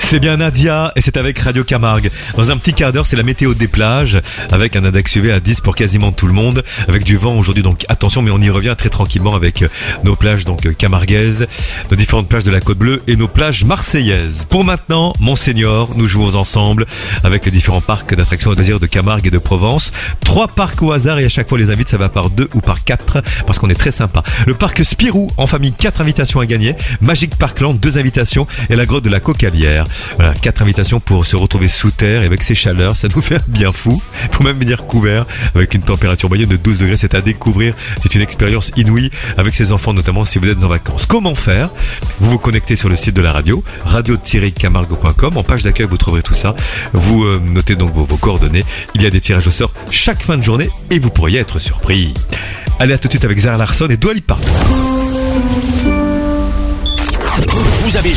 C'est bien Nadia et c'est avec Radio Camargue. Dans un petit quart d'heure, c'est la météo des plages avec un index UV à 10 pour quasiment tout le monde. Avec du vent aujourd'hui, donc attention, mais on y revient très tranquillement avec nos plages donc camarguaises, nos différentes plages de la Côte Bleue et nos plages marseillaises. Pour maintenant, Monseigneur, nous jouons ensemble avec les différents parcs d'attractions et de loisirs de Camargue et de Provence. 3 parcs au hasard et à chaque fois les invites, ça va par 2 ou par 4 parce qu'on est très sympa. Le parc Spirou en famille, 4 invitations à gagner. Magic Parkland, 2 invitations et la grotte de la Cocalière. Voilà, 4 invitations pour se retrouver sous terre et avec ces chaleurs, ça nous fait bien fou. Il faut même venir couvert avec une température moyenne de 12 degrés, c'est à découvrir. C'est une expérience inouïe avec ses enfants, notamment si vous êtes en vacances. Comment faire? Vous vous connectez sur le site de la radio, radio-camargue.com. En page d'accueil, vous trouverez tout ça. Vous notez donc vos coordonnées. Il y a des tirages au sort chaque fin de journée et vous pourriez être surpris. Allez, à tout de suite avec Zara Larsson et Dua Lipa. Vous avez